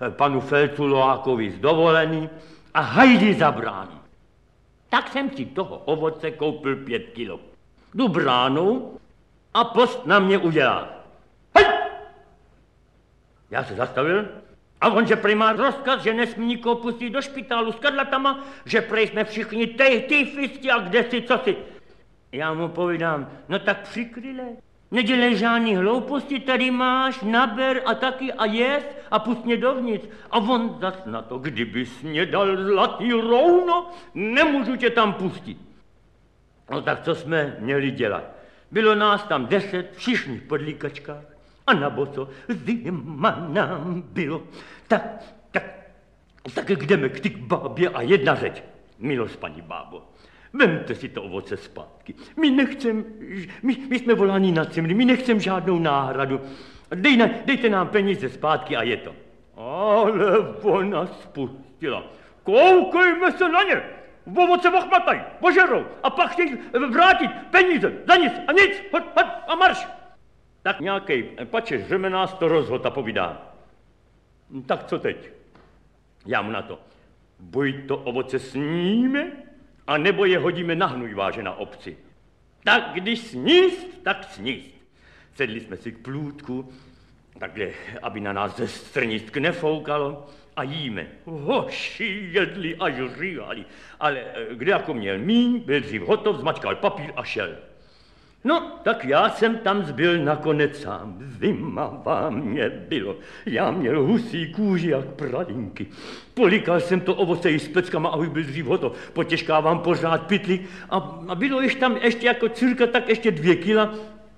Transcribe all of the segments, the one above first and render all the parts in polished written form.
panu Felcu Loákovi z dovolený a hajdy za bránu. Tak jsem si toho ovoce koupil 5 kilo. Jdu bránou a post na mě udělá. Hej! Já se zastavil a on, že prej má rozkaz, že nesmí nikoho pustit do špitálu s kadlatama, že prej jsme všichni tyfisti a kde si, co si. Já mu povídám, no tak přikryle. Nedělej žádný hlouposti, tady máš, naber a taky a jest a pust mě dovnitř. A on zas na to, kdybys mě dal zlatý rouno, nemůžu tě tam pustit. No tak co jsme měli dělat? Bylo nás tam 10, všichni v podlíkačkách a na boso, zima nám bylo. Tak jdeme k ty bábě a jedna řeč. Milost, paní bábo. Vemte si to ovoce zpátky. My jsme voláni na cimry, my nechcem žádnou náhradu. Dejte nám peníze zpátky a je to. Ale ona spustila. Koukejme se na ně. Ovoce ochmatají, požerou a pak chtějí vrátit peníze za nic a nic. Hoď a marš. Tak nějaký pačeš řemenář to rozhod a povídá. Tak co teď? Já mu na to. Buď to ovoce sníme, a nebo je hodíme na hnojváže na obci. Tak když sníst, tak sníst. Sedli jsme si k plůtku, takhle, aby na nás ze strnisk nefoukalo a jíme. Hoši jedli až říhali, ale kde jako měl míň, byl dřív hotov, zmačkal papír a šel. No, tak já jsem tam zbyl nakonec sám. Zima vám mě bylo. Já měl husí kůži jak pralinky. Polikal jsem to ovoce i s peckama, abych byl dřív hotov. Potěžkávám pořád pytlík a bylo již tam ještě jako cirka tak ještě 2 kila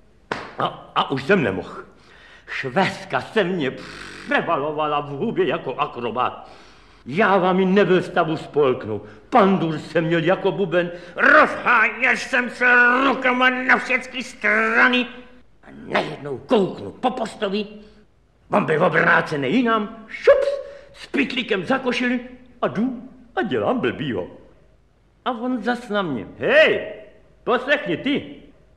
a už jsem nemohl. Švestka se mě převalovala v hubě jako akrobát. Já vám ji nebyl stavu spolknout. Pandur jsem měl jako buben, rozháněl jsem se rukama na všechny strany a najednou kouknu po postovi. On byl obrácený jinam, šups, s pytlíkem za košili a jdu a dělám blbýho. A on zas na mě. Hej, poslechni ty.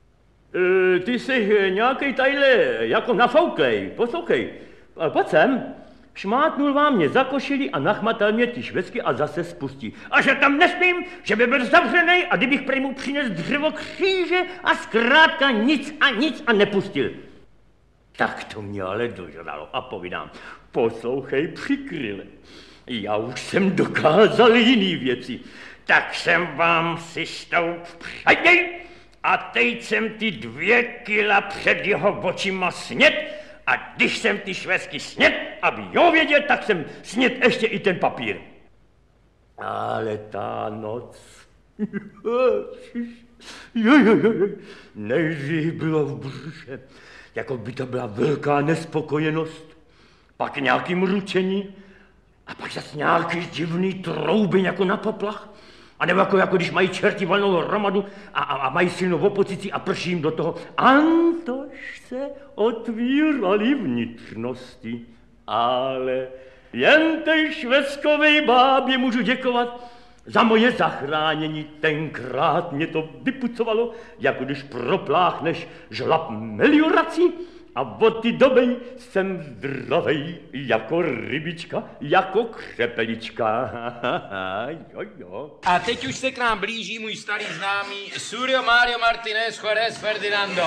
Ty jsi nějakej tadyhle jako nafouklej, poslouchej, pojď sem. Šmátnul vám mě za košili a nachmatal mě ty švesky a zase spustí. A že tam nesmím, že by byl zavřený a kdybych prej mu přines dřevo kříže a zkrátka nic a nepustil. Tak to mě ale dožralo a povídám, poslouchej přikryle, já už jsem dokázal jiný věci, tak jsem vám si stoup předěj a teď jsem ty 2 kila před jeho očima snět. A když jsem ty švesky snět, aby jo věděl, tak jsem snět ještě i ten papír. Ale ta noc... Nejdřív bylo v břiše, jako by to byla velká nespokojenost, pak nějaký mručení a pak zase nějaký divný trouby jako na poplach. A nebo jako když mají čerti valnou hromadu a mají silnou opozici a prší jim do toho. Antož se otvírali vnitřnosti. Ale jen tej šveskovej bábě můžu děkovat za moje zachránění. Tenkrát mě to vypucovalo, jako když propláchneš žlab meliorací. A od té doby jsem zdravej jako rybička, jako křepelička. Jo. A teď už se k nám blíží můj starý známý Surio Mario Martinez Juárez Ferdinando.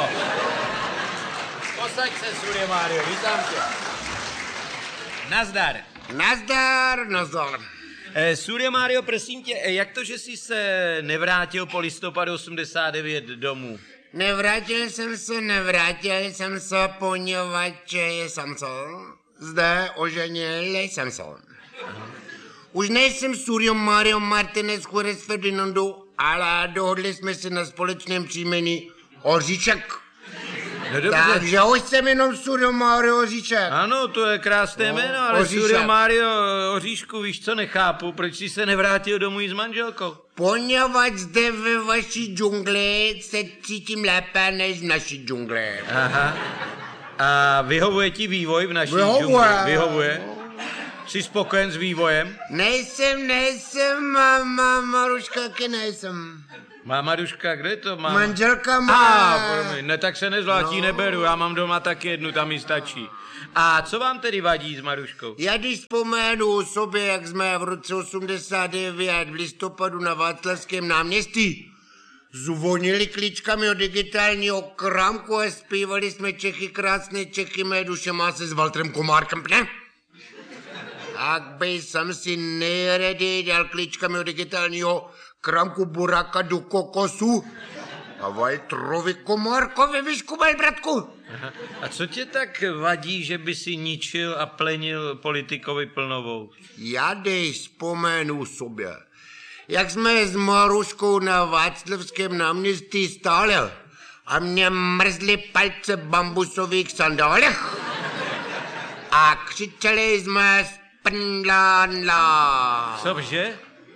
Posaď se, Surio Mario, vítám tě. Nazdar. Nazdar. Surio Mario, prosím tě, jak to, že jsi se nevrátil po listopadu 89 domů? Nevrátil jsem se, poněvadž jsem se zde oženil jsem se. Už nejsem Surio Mario Martinez Juárez Ferdinando, ale dohodli jsme se na společném příjmení Oříšek. No dobře. Takže už jsem jenom Surio Mario Oříšek. Ano, to je krásné jméno, ale Oříšek. Surio Mario Oříšku, víš co, nechápu, proč jsi se nevrátil domů s manželkou? Poněvadž zde ve vaší džungli se cítím lépe než v naší džungli. Aha. A vyhovuje ti vývoj v naší džungli? Vyhovuje. Jsi spokojen s vývojem? Nejsem, Maruška, taky nejsem. Má Maruška, kde to má? Manželka má. Promiň, ne, tak se nezlatí neberu, já mám doma tak jednu, tam mi stačí. A co vám tedy vadí s Maruškou? Já když vzpomenu sobě, jak jsme v roce 89 v listopadu na Václavském náměstí zvonili klíčkami od digitálního krámku a zpívali jsme Čechy krásné, Čechy mé duše má se s Valtrem Komárkem, ne? Tak by jsem si nejraději dal klíčkami od digitálního krámku buráka do kokosu a Valtrovi Komárkovi vyškubal, bratku. Aha. A co tě tak vadí, že by si ničil a plenil politikovi Plnovou? Já dej vzpomenu sobě, jak jsme s Maruškou na Václavském náměstí stáli a mě mrzly palce v bambusových sandálech a křičeli jsme spndlándla. Cože?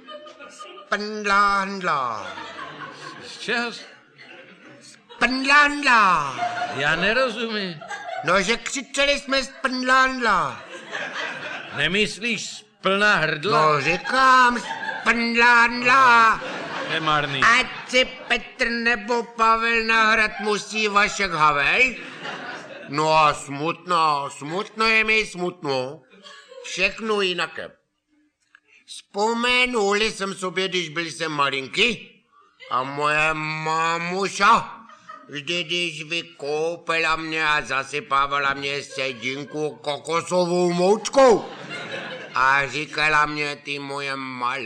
Spndlándla. Z čeho? Spndlándla. Já nerozumím. No, že křičeli jsme spndlándla. Nemyslíš plná hrdla? No, říkám spndlándla. Nemarný. Ať si Petr nebo Pavel na hrad musí Vašek Havel. No a smutno je mi smutno. Všechno jinaké. Vzpomenuli jsem sobě, když byl jsem malinký a moje mámuša vždy, když vykoupila mě a zasypávala mě sedinku kokosovou moučkou a říkala mě, ty moje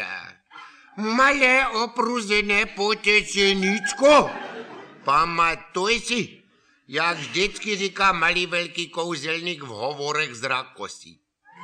malé opruzené potečeníčko, pamatuj si, jak vždycky říká malý velký kouzelník v hovorech z Rákosí.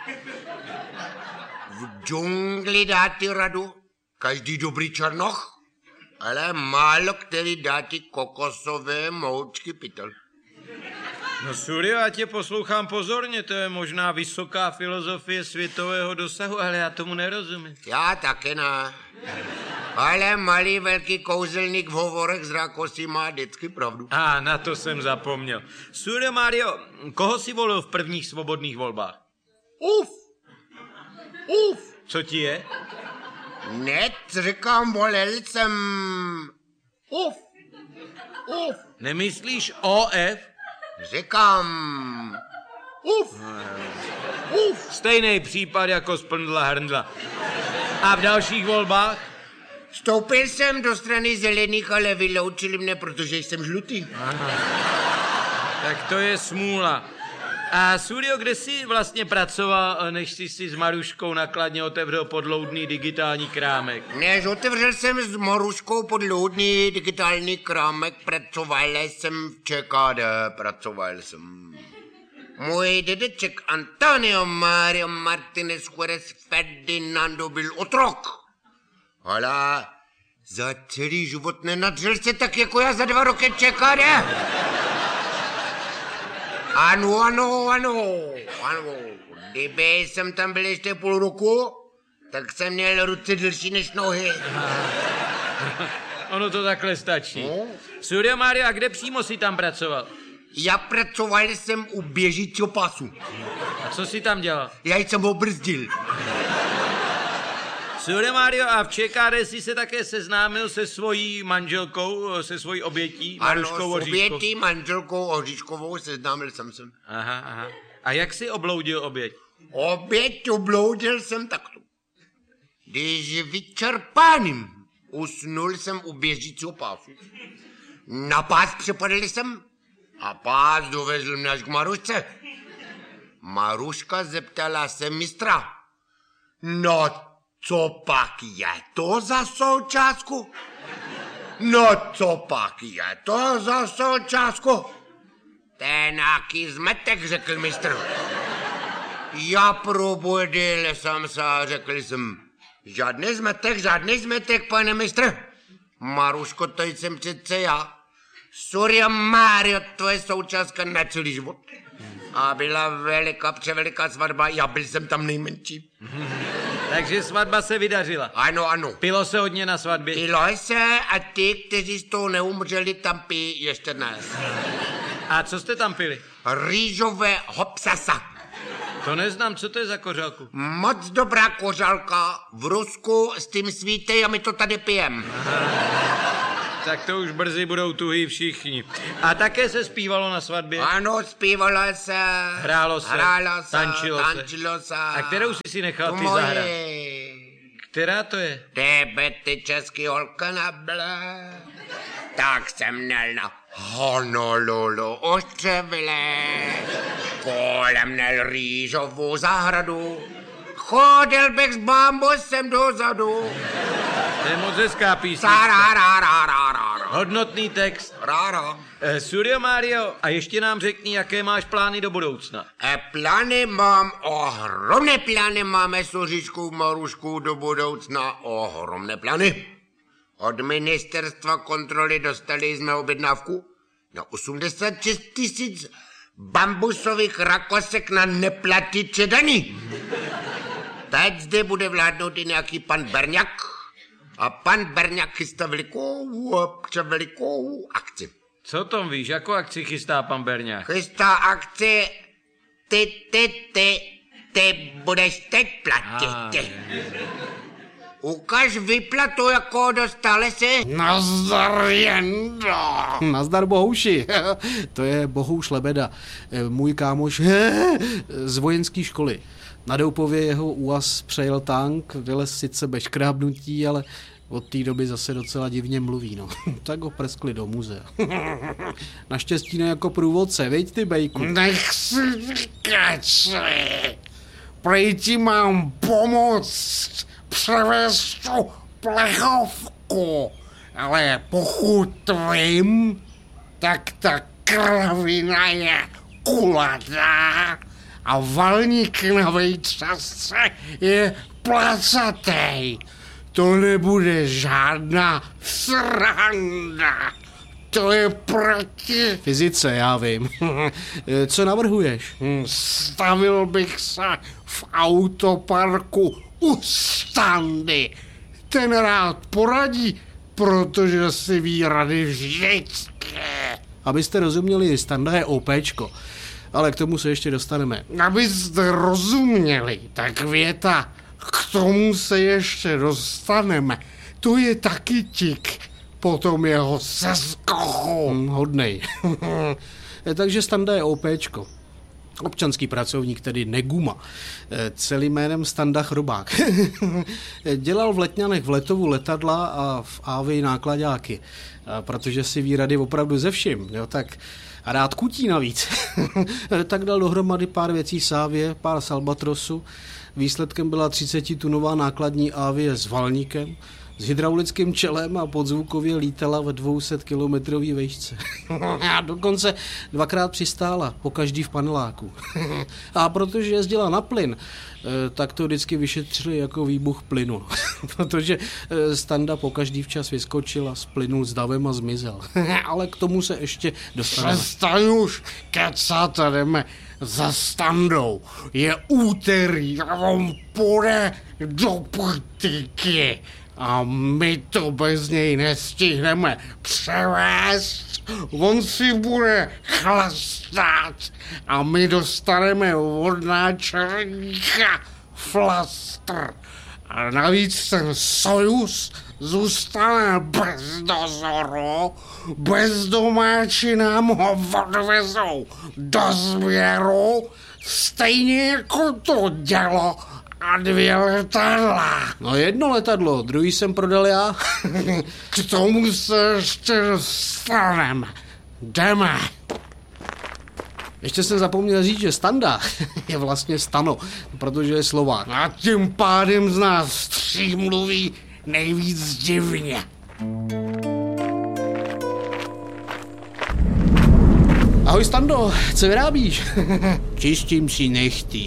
V džungli dá ti radu každý dobrý černoch, ale málo který dá ti kokosové moučky pytel. No Suryo, já tě poslouchám pozorně, to je možná vysoká filozofie světového dosahu, ale já tomu nerozumím. Já taky ne. Ale malý velký kouzelník v hovorech z Rákosí má vždycky pravdu. Na to jsem zapomněl. Suryo Mario, koho si volil v prvních svobodných volbách? Uf. Co ti je? Ne, říkám, volil jsem... Uf. Nemyslíš OF? Říkám... Uf. Stejný případ jako Spndla Hrndla. A v dalších volbách? Vstoupil jsem do strany zelených, ale vyloučili mne, protože jsem žlutý. Tak to je smůla. A Suryo, kde jsi vlastně pracoval, než jsi si s Maruškou nakladně otevřel podloudný digitální krámek? Než otevřel jsem s Maruškou podloudný digitální krámek, pracoval jsem v ČKD, Můj dědeček Antonio Mario Martinez Juárez Ferdinando byl otrok. Ale za celý život nenadřel se tak jako já za 2 roky ČKD. Ano. Kdyby jsem tam byl ještě půl roku, tak jsem měl ruce delší než nohy. Ono to takhle stačí. Suryo Mario, a kde přímo jsi tam pracoval? Já pracoval jsem u běžícího pasu. A co jsi tam dělal? Já jsem ho brzdil. Suryo Mario, a v ČKD jsi se také seznámil se svojí manželkou, se svojí obětí, Maruškou Oříškovou? Ano, s obětí manželkou Oříškovou seznámil jsem se. Aha. A jak jsi obloudil oběť? Oběť obloudil jsem takto. Když vyčerpaným usnul jsem u běžícího pásu. Na pás přepadl jsem a pás dovezl mě až k Marušce. Maruška zeptala se mistra. No, co pak je to za součástku? Ten aký zmetek, řekl mistr. Já probudil jsem se a řekl jsem, žádný zmetek, pane mistr. Maruško, to jsem přece já. Suryo Mario, to je součástka na celý život. A byla převeliká svatba, já byl jsem tam nejmenší. Takže svatba se vydařila. Ano. Pilo se hodně na svatbě? Pilo se a ty, kteří z toho neumřeli, tam pijí ještě dnes. A co jste tam pili? Rýžové hopsasa. To neznám, co to je za kořálku? Moc dobrá kořálka v Rusku s tím svíte a my to tady pijem. Tak to už brzy budou tuhý všichni. A také se zpívalo na svatbě? Ano, zpívalo se. Hrálo se. Tančilo se. A kterou si nechal ty zahrát? Která to je? Tebe ty český holka nabla. Tak jsem měl na Honolulu ostřevile. Kolem měl rýžovou zahradu. Chodil bych s bambusem dozadu. To je moc hezká písnička. Hodnotný text. Suryo Mario, a ještě nám řekni, jaké máš plány do budoucna. Plány mám, ohromné plány máme s Oříškou Maruškou do budoucna. Ohromné plány. Od ministerstva kontroly dostali jsme objednávku na 86 000 bambusových rakosek na neplatiče daní. Teď zde bude vládnout i nějaký pan Berňák. A pan Berňák chystá velikou akci. Co o tom víš? Jakou akci chystá pan Berňák? Chystá akci ty budeš teď platit. Ukaž výplatu, jako dostali si. Nazdar, Jendo. Nazdar, Bohouši. To je Bohouš Lebeda, můj kámoš z vojenské školy. Na Doupově jeho úaz přejel tank, vylez sice bez krábnutí, ale od té doby zase docela divně mluví, no. Tak ho preskli do muzea. Naštěstí ne jako průvodce, viď ty, bejku? Nech si vykačli. Prej ti mám pomoct převést tu plechovku, ale pokud vím, tak ta kravina je kulatá a valník na vejčasce je placatej. To nebude žádná sranda. To je proti fyzice, já vím. Co navrhuješ? Stavil bych se v autoparku u Standy. Ten rád poradí, protože si ví rady vždycky. Abyste rozuměli, Standa je OPčko. Ale k tomu se ještě dostaneme. Abyste rozuměli, tak věta, k tomu se ještě dostaneme. To je taky tik, potom jeho seskochu. Hodnej. Takže Standa je OPčko. Občanský pracovník, tedy Neguma. Celým jménem Standa Chrobák. Dělal v Letňanech v Letovu letadla a v Ávii nákladáky. Protože si ví rady opravdu ze vším, jo, tak a rád kutí navíc. Tak dal dohromady pár věcí z Ávie, pár z Albatrosu. Výsledkem byla 30tunová nákladní Ávie s valníkem, s hydraulickým čelem a podzvukově lítala ve 200-kilometrový vejšce. A dokonce 2krát přistála, pokaždý v paneláku. A protože jezdila na plyn, tak to vždycky vyšetřili jako výbuch plynu. Protože Standa pokaždý včas vyskočila, splynul s davem a zmizel. Ale k tomu se ještě dostaneme. Přestaň už kecat, jdeme za Standou. Je úterý a on půjde do politiky. A my to bez něj nestihneme převést. On si bude chlastat a my dostaneme od náčelníka flastr. A navíc ten Sojuz zůstane bez dozoru, bezdomáči nám ho odvezou do sběru, stejně jako to dělo a 2 letadla. No 1 letadlo, druhý jsem prodal já. K tomu se ještě dostaneme. Jdeme. Ještě jsem zapomněl říct, že Standa je vlastně Stano, protože je Slovák. A tím pádem z nás 3 mluví nejvíc divně. Ahoj Stando, co vyrábíš? Čistím si nechty.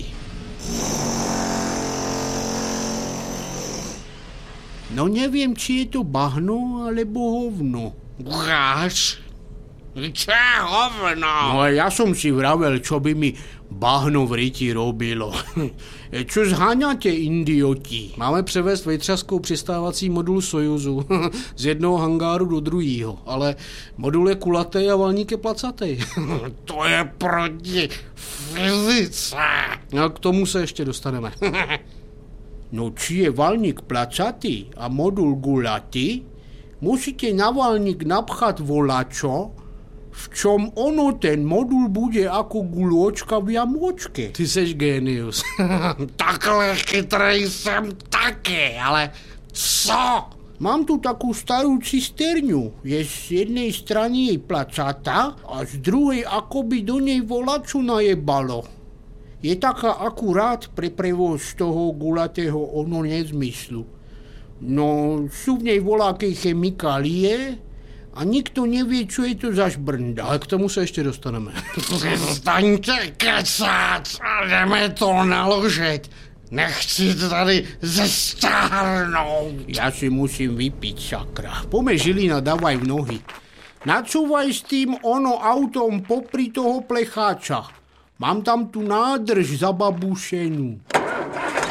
No nevím, či je to bahno, alebo hovno. Ukáž? Co je hovno? No já jsem si vravel, čo by mi bahno v ryti robilo. Čo zháňate, idioti? Máme převést vejtřaskou přistávací modul Sojuzu z jednoho hangáru do druhého, ale modul je kulatý a valník je placatý. To je proti fyzice. No k tomu se ještě dostaneme. No či je valník placatý a modul gulatý, musíte na valník napchať volačo, v čom ono ten modul bude ako guľôčka v jamôčke. Ty seš génius. Takhle chytrej jsem také, ale co? Mám tu takú starú cisterňu. Je z jednej strany jej placata a z druhej akoby do nej volaču najebalo. Je taká akurát pre prevoz toho gulatého ono nezmyslu. No, sú v nej voľakej chemikálie a nikto nevie, čo je to za šbrnda. Ale k tomu sa ešte dostaneme. Staňte kecať a jdeme to naložiť. Nechci tady zestárnout. Ja si musím vypiť, sakra. Pome Žilina, dávaj v nohy. Nacúvaj s tým ono autom popri toho plecháča. Mám tam tu nádrž zababušenú.